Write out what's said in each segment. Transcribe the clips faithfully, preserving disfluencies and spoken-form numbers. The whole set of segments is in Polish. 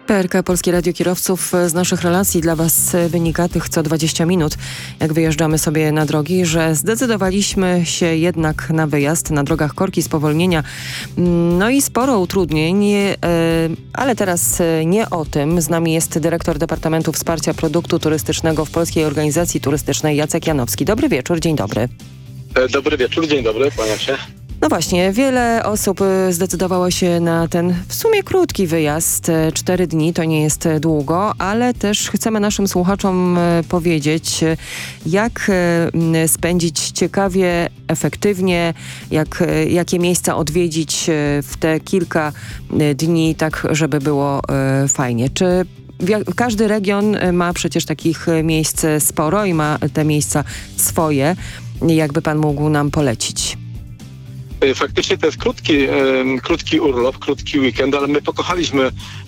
P R K Polskie Radio Kierowców. Z naszych relacji dla Was wynika tych co dwadzieścia minut, jak wyjeżdżamy sobie na drogi, że zdecydowaliśmy się jednak na wyjazd. Na drogach korki, spowolnienia, no i sporo utrudnień, ale teraz nie o tym. Z nami jest dyrektor Departamentu Wsparcia Produktu Turystycznego w Polskiej Organizacji Turystycznej Jacek Janowski. Dobry wieczór, dzień dobry. Dobry wieczór, dzień dobry, kłaniam się. No właśnie, wiele osób zdecydowało się na ten w sumie krótki wyjazd. Cztery dni to nie jest długo, ale też chcemy naszym słuchaczom powiedzieć, jak spędzić ciekawie, efektywnie, jak, jakie miejsca odwiedzić w te kilka dni, tak żeby było fajnie. Czy każdy region ma przecież takich miejsc sporo i ma te miejsca swoje. Jakby pan mógł nam polecić? Faktycznie to jest krótki, e, krótki urlop, krótki weekend, ale my pokochaliśmy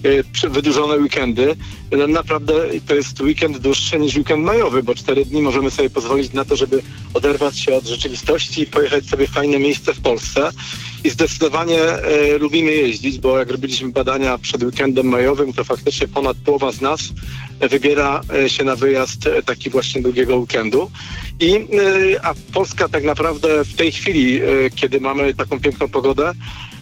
e, wydłużone weekendy. Naprawdę to jest weekend dłuższy niż weekend majowy, bo cztery dni możemy sobie pozwolić na to, żeby oderwać się od rzeczywistości i pojechać sobie w fajne miejsce w Polsce. I zdecydowanie e, lubimy jeździć, bo jak robiliśmy badania przed weekendem majowym, to faktycznie ponad połowa z nas wybiera się na wyjazd taki właśnie długiego weekendu. I, e, a Polska tak naprawdę w tej chwili, e, kiedy mamy taką piękną pogodę,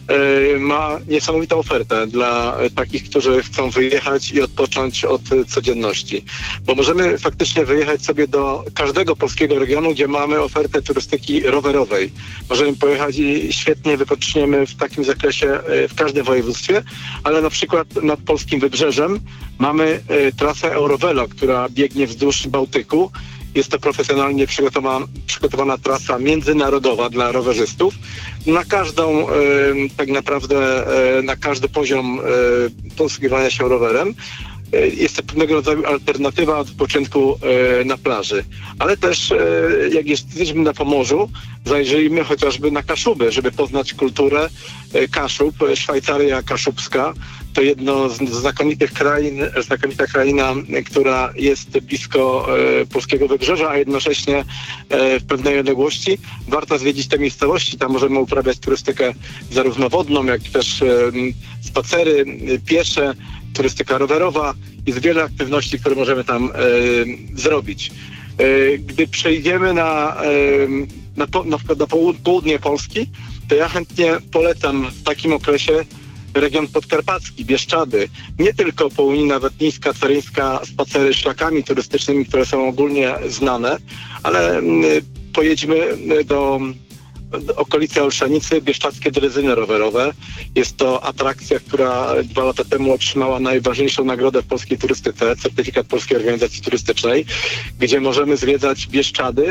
e, ma niesamowitą ofertę dla takich, którzy chcą wyjechać i odpocząć od codzienności. Bo możemy faktycznie wyjechać sobie do każdego polskiego regionu, gdzie mamy ofertę turystyki rowerowej. Możemy pojechać i świetnie wypoczniemy w takim zakresie e, w każdym województwie, ale na przykład nad polskim wybrzeżem mamy e, trasę Eurovelo, która biegnie wzdłuż Bałtyku. Jest to profesjonalnie przygotowana, przygotowana trasa międzynarodowa dla rowerzystów. Na każdą, e, tak naprawdę e, na każdy poziom e, posługiwania się rowerem. E, jest to pewnego rodzaju alternatywa od wypoczynku e, na plaży. Ale też e, jak jesteśmy na Pomorzu, zajrzyjmy chociażby na Kaszuby, żeby poznać kulturę e, Kaszub, Szwajcaria kaszubska. To jedno z znakomitych krain, znakomita kraina, która jest blisko e, polskiego wybrzeża, a jednocześnie e, w pewnej odległości. Warto zwiedzić te miejscowości, tam możemy uprawiać turystykę zarówno wodną, jak też e, spacery piesze, turystyka rowerowa. Jest wiele aktywności, które możemy tam e, zrobić. E, gdy przejdziemy na, e, na, po, na, na południe Polski, to ja chętnie polecam w takim okresie region podkarpacki, Bieszczady. Nie tylko Połonina Wetniska, Caryńska, spacery szlakami turystycznymi, które są ogólnie znane, ale pojedźmy do, do okolicy Olszanicy, bieszczadzkie drezyny rowerowe. Jest to atrakcja, która dwa lata temu otrzymała najważniejszą nagrodę w polskiej turystyce, certyfikat Polskiej Organizacji Turystycznej, gdzie możemy zwiedzać Bieszczady,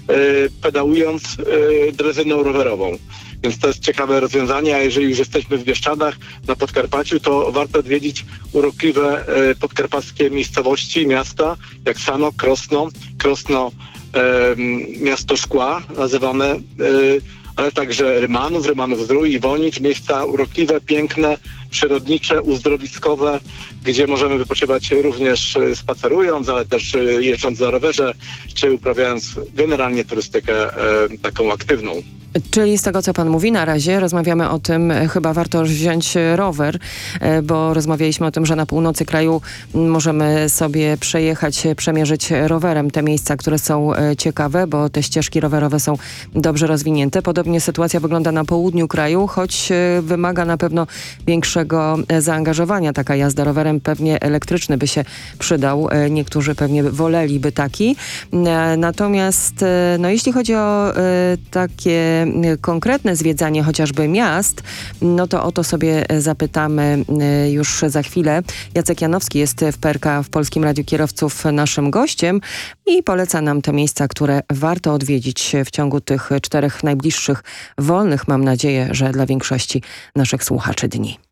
pedałując drezyną rowerową. Więc to jest ciekawe rozwiązanie, a jeżeli już jesteśmy w Bieszczadach na Podkarpaciu, to warto odwiedzić urokliwe e, podkarpackie miejscowości, miasta, jak Sanok, Krosno, Krosno e, miasto szkła nazywane, e, ale także Rymanów, Rymanów-Zdrój, Iwonicz, miejsca urokliwe, piękne, przyrodnicze, uzdrowiskowe, gdzie możemy wypoczywać również spacerując, ale też jeżdżąc na rowerze, czy uprawiając generalnie turystykę e, taką aktywną. Czyli z tego, co pan mówi na razie, rozmawiamy o tym, chyba warto wziąć rower, bo rozmawialiśmy o tym, że na północy kraju możemy sobie przejechać, przemierzyć rowerem te miejsca, które są ciekawe, bo te ścieżki rowerowe są dobrze rozwinięte. Podobnie sytuacja wygląda na południu kraju, choć wymaga na pewno większego zaangażowania. Taka jazda rowerem, pewnie elektryczny by się przydał. Niektórzy pewnie woleliby taki. Natomiast no, jeśli chodzi o takie konkretne zwiedzanie chociażby miast, no to o to sobie zapytamy już za chwilę. Jacek Janowski jest w P R K w Polskim Radiu Kierowców naszym gościem i poleca nam te miejsca, które warto odwiedzić w ciągu tych czterech najbliższych wolnych, mam nadzieję, że dla większości naszych słuchaczy dni.